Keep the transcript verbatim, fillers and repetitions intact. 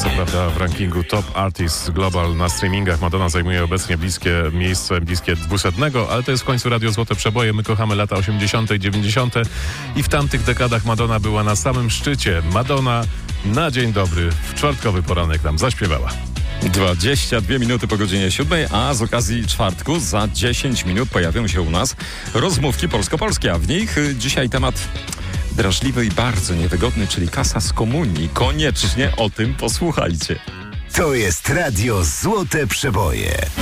Co prawda w rankingu Top Artists Global na streamingach Madonna zajmuje obecnie bliskie miejsce, bliskie dwusetnego, ale to jest w końcu Radio Złote Przeboje. My kochamy lata osiemdziesiąte i dziewięćdziesiąte i w tamtych dekadach Madonna była na samym szczycie. Madonna na dzień dobry, w czwartkowy poranek nam zaśpiewała. dwadzieścia dwie minuty po godzinie siódmej, a z okazji czwartku za dziesięć minut pojawią się u nas rozmówki polsko-polskie, a w nich dzisiaj temat drażliwy i bardzo niewygodny, czyli kasa z komunii. Koniecznie o tym posłuchajcie. To jest Radio Złote Przeboje.